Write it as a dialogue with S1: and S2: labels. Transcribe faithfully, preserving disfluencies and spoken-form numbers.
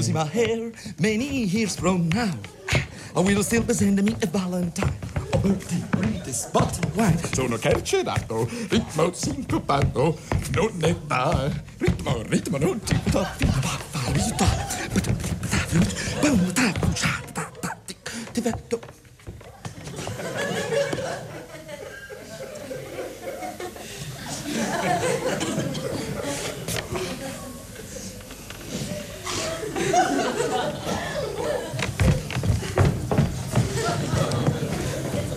S1: losing my hair many years from now. I will still be sending me a valentine. Oh, Bertie, read this bottle of wine. Sono carcerato, ritmo sincopato, non ne va. Ritmo, ritmo, non ti do. Ti vedo